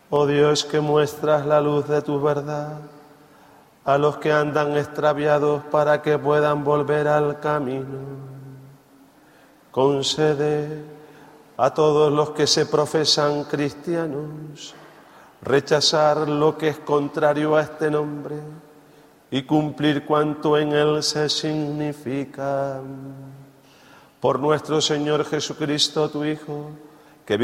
Oh Dios, que muestras la luz de tu verdad a los que andan extraviados para que puedan volver al camino. Concede a todos los que se profesan cristianos rechazar lo que es contrario a este nombre y cumplir cuanto en él se significa. Por nuestro Señor Jesucristo, tu Hijo,